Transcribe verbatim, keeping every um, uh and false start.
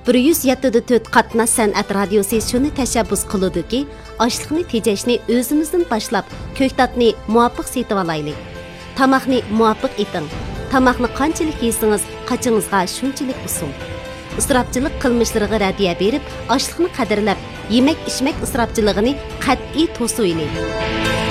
bir yuz yetti to'rt qatnash san'at radiosi shuni tashabbus qiludiki, ochliqni tejashni o'zimizdan boshlab, ko'ktatni muvofiq setib olaylik. Tamoqni muvofiq eting. Tamoqni qanchalik yesangiz, qachingizga shunchalik usul. Isrofchilik qilmishlariga radiya berib, ochliqni qadrlab, yemak-ichmak isrofchiligini qat'iy to'saylik.